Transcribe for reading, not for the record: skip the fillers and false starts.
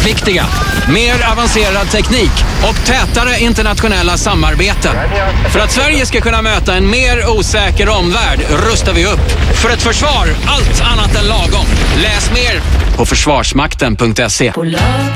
Viktiga. Mer avancerad teknik och tätare internationella samarbeten. För att Sverige ska kunna möta en mer osäker omvärld rustar vi upp. För ett försvar, allt annat än lagom. Läs mer på försvarsmakten.se.